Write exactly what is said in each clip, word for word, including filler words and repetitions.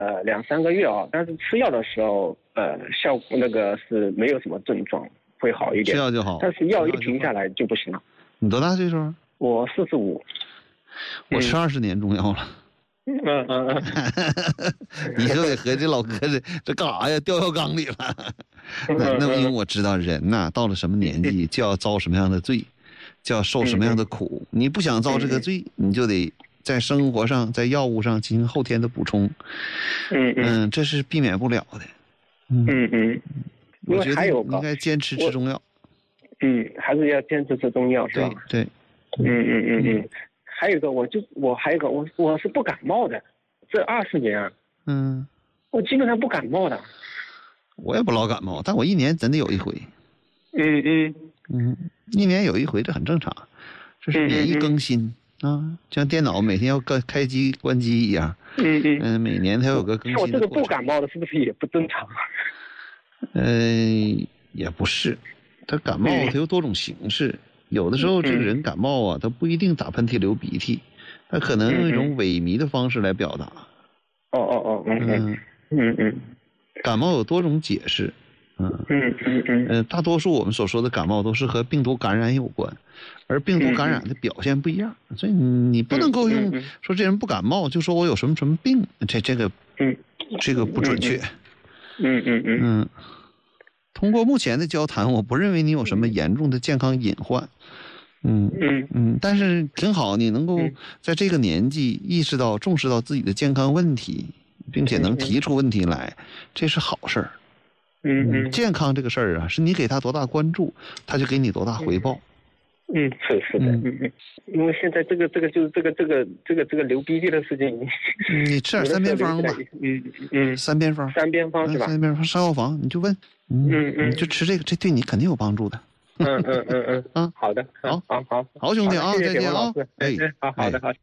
呃两三个月啊，但是吃药的时候，呃效果那个是没有什么症状，会好一点。 吃药就好。 但是药一停下来就不行了。 你多大岁数？ 我四十五。 我吃二十年中药了。 嗯嗯嗯。 你就得和这老哥这这干啥呀？掉药缸里了。那那因为我知道人呐、啊，到了什么年纪就要遭什么样的罪，就要受什么样的苦。你不想遭这个罪，你就得在生活上、在药物上进行后天的补充。 嗯嗯，这是避免不了的。 嗯嗯嗯。 我觉得应该坚持吃中药。 嗯，还是要坚持吃中药是吧？ 对。 对嗯嗯嗯嗯。还有一个，我就我还有一个，我我是不感冒的，这二十年啊， 嗯， 我基本上不感冒的。 我也不老感冒，但我一年真的有一回。 嗯嗯嗯，一年有一回，这很正常，这是免疫更新、嗯、啊，像电脑每天要开开机关机一样。 嗯嗯嗯，每年它有个更新的过程。 我这个不感冒的是不是也不正常？ 嗯、呃，也不是，它感冒它有多种形式。有的时候这个人感冒啊，他不一定打喷嚏流鼻涕，他可能用一种萎靡的方式来表达。 哦哦哦，嗯嗯嗯嗯， 感冒有多种解释。嗯嗯嗯嗯， 呃，大多数我们所说的感冒都是和病毒感染有关，而病毒感染的表现不一样，所以你不能够用说这人不感冒就说我有什么什么病，这这个嗯这个不准确。 嗯嗯嗯嗯。通过目前的交谈，我不认为你有什么严重的健康隐患。嗯嗯嗯，但是挺好，你能够在这个年纪意识到、重视到自己的健康问题，并且能提出问题来，这是好事儿。 嗯嗯， 健康这个事儿啊，是你给他多大关注，他就给你多大回报。 嗯，是是的，嗯嗯，因为现在这个这个就是这个这个这个这个流鼻涕的事情， 你吃点三边方吧。 嗯嗯， 三边方， 三边方是吧？ 三边方上药房你就问， 嗯嗯， 你就吃这个，这对你肯定有帮助的。 嗯嗯嗯嗯啊， 好的，好好好， 好兄弟啊， 再见啊， 哎，好好的好。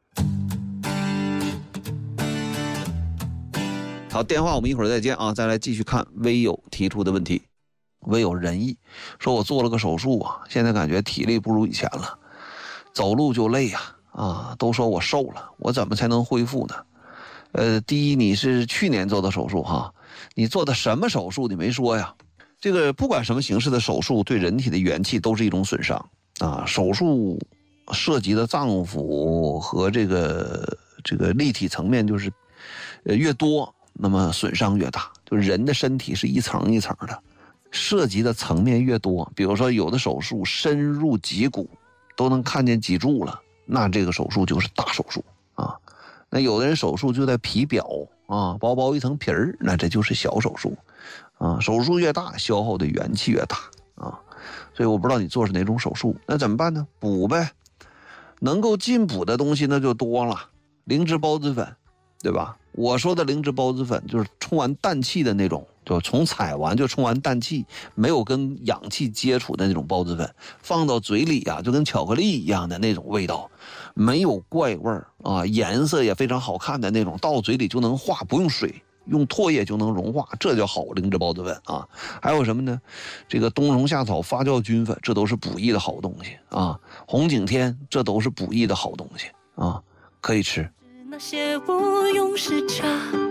好，电话我们一会儿再见啊，再来继续看微友提出的问题。微友仁义说，我做了个手术啊，现在感觉体力不如以前了，走路就累呀，啊，都说我瘦了，我怎么才能恢复呢？呃，第一，你是去年做的手术哈，你做的什么手术你没说呀？这个不管什么形式的手术，对人体的元气都是一种损伤啊。手术涉及的脏腑和这个这个立体层面就是呃越多，那么损伤越大。就是人的身体是一层一层的，涉及的层面越多，比如说有的手术深入脊骨，都能看见脊柱了，那这个手术就是大手术啊。那有的人手术就在皮表啊，薄薄一层皮儿，那这就是小手术啊。手术越大，消耗的元气越大啊。所以我不知道你做是哪种手术，那怎么办呢？补呗，能够进补的东西那就多了，灵芝孢子粉，对吧？我说的灵芝孢子粉就是充完氮气的那种，就从采完就充完氮气，没有跟氧气接触的那种孢子粉，放到嘴里啊，就跟巧克力一样的那种味道，没有怪味儿啊，颜色也非常好看的那种，到嘴里就能化，不用水，用唾液就能融化，这叫好灵芝孢子粉啊。还有什么呢？这个冬虫夏草发酵菌粉，这都是补益的好东西啊。红景天，这都是补益的好东西啊，可以吃。那些无用时差，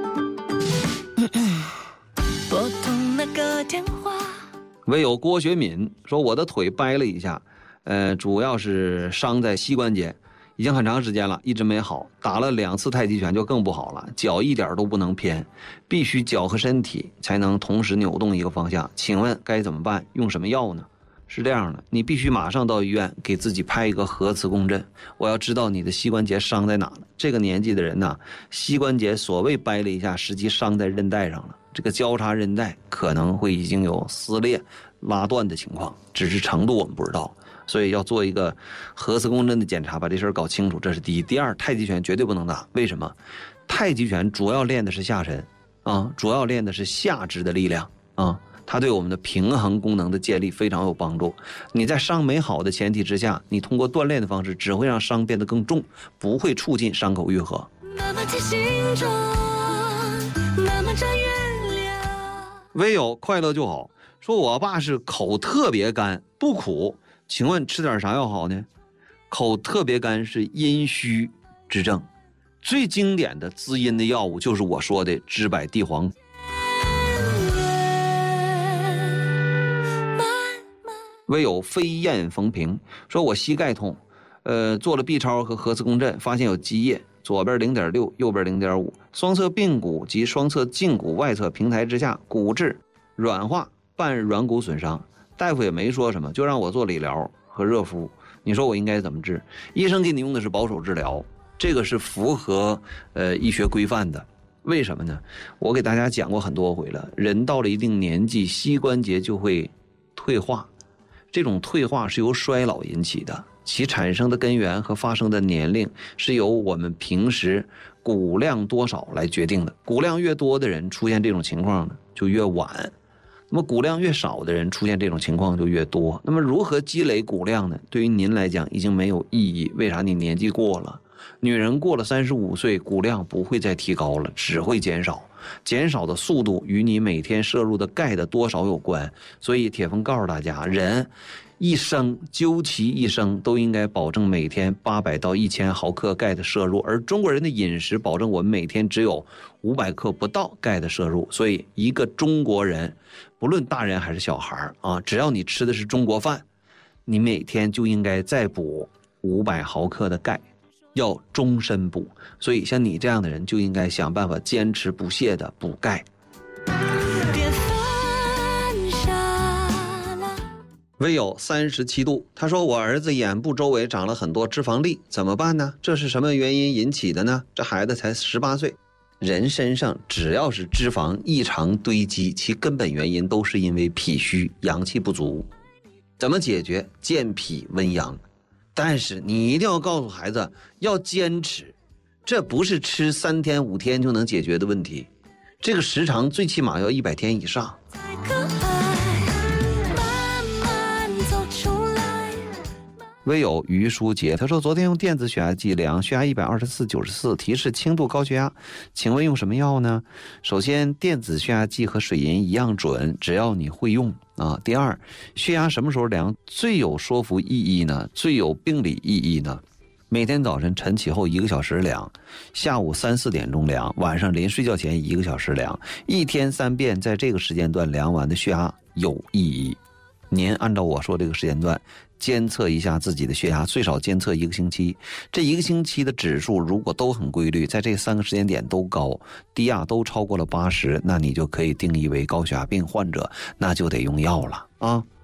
拨通那个电话。唯有郭学敏说，我的腿掰了一下，呃，主要是伤在膝关节，已经很长时间了，一直没好，打了两次太极拳就更不好了，脚一点都不能偏，必须脚和身体才能同时扭动一个方向，请问该怎么办？用什么药呢？是这样的，你必须马上到医院给自己拍一个核磁共振，我要知道你的膝关节伤在哪了。这个年纪的人呢，膝关节所谓掰了一下，实际伤在韧带上了，这个交叉韧带可能会已经有撕裂拉断的情况，只是程度我们不知道，所以要做一个核磁共振的检查，把这事儿搞清楚，这是第一。第二，太极拳绝对不能打，为什么？太极拳主要练的是下身啊，主要练的是下肢的力量啊，它对我们的平衡功能的建立非常有帮助。你在伤没好的前提之下，你通过锻炼的方式只会让伤变得更重，不会促进伤口愈合。那么心中那么着月亮，唯有快乐就好。说我爸是口特别干不苦，请问吃点啥药好呢？口特别干是阴虚之症， 最经典的滋阴的药物就是我说的知柏地黄。唯有飞燕逢平说，我膝盖痛，呃，做了 B 超和核磁共振，发现有积液，左边 零点六， 右边 零点五， 双侧髌骨及双侧胫骨外侧平台之下骨质软化伴软骨损伤。大夫也没说什么，就让我做理疗和热敷。你说我应该怎么治？医生给你用的是保守治疗，这个是符合呃医学规范的。为什么呢？我给大家讲过很多回了，人到了一定年纪，膝关节就会退化，这种退化是由衰老引起的，其产生的根源和发生的年龄是由我们平时骨量多少来决定的。骨量越多的人出现这种情况呢，就越晚。那么骨量越少的人出现这种情况就越多。那么如何积累骨量呢？对于您来讲已经没有意义。为啥？你年纪过了，女人过了三十五岁，骨量不会再提高了，只会减少。减少的速度与你每天摄入的钙的多少有关。所以铁峰告诉大家，人一生究其一生都应该保证每天八百到一千毫克钙的摄入，而中国人的饮食保证我们每天只有五百克不到钙的摄入。所以一个中国人，不论大人还是小孩啊，只要你吃的是中国饭，你每天就应该再补五百毫克的钙，要终身补。所以像你这样的人就应该想办法坚持不懈的补钙。唯有三十七度，他说我儿子眼部周围长了很多脂肪粒，怎么办呢？这是什么原因引起的呢？这孩子才十八岁。人身上只要是脂肪异常堆积，其根本原因都是因为脾虚，阳气不足。怎么解决？健脾温阳。但是你一定要告诉孩子要坚持，这不是吃三天五天就能解决的问题，这个时长最起码要一百天以上。唯有于书杰，他说昨天用电子血压计量，血压一百二十四九十四，提示轻度高血压，请问用什么药呢？首先，电子血压计和水银一样准，只要你会用啊。第二，血压什么时候量最有说服意义呢？最有病理意义呢？每天早晨晨起后一个小时量，下午三四点钟量，晚上临睡觉前一个小时量，一天三遍，在这个时间段量完的血压有意义。您按照我说这个时间段监测一下自己的血压，最少监测一个星期。这一个星期的指数如果都很规律，在这三个时间点都高，低压都超过了八十，那你就可以定义为高血压病患者，那就得用药了啊。